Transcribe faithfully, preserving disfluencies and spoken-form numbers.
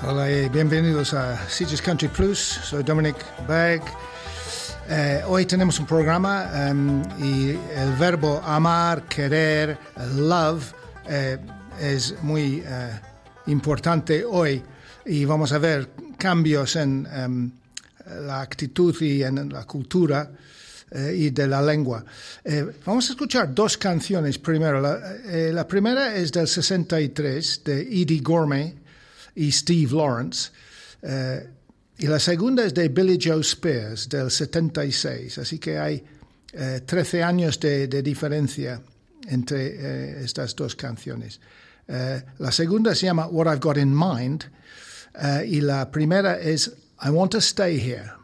Hola y bienvenidos a Sitges Country Plus. Soy Dominic Berg. Eh, hoy tenemos un programa um, y el verbo amar, querer, love, eh, es muy uh, importante hoy y vamos a ver cambios en um, la actitud y en la cultura eh, y de la lengua. Eh, vamos a escuchar dos canciones primero. La, eh, la primera es del sesenta y tres de Eddie Gormé y Steve Lawrence. Eh, y la segunda es de Billy Joe Spears, del setenta y seis. Así que hay eh, trece años de, de diferencia entre eh, estas dos canciones. Eh, la segunda se llama What I've Got in Mind, eh, y la primera es I Want to Stay Here.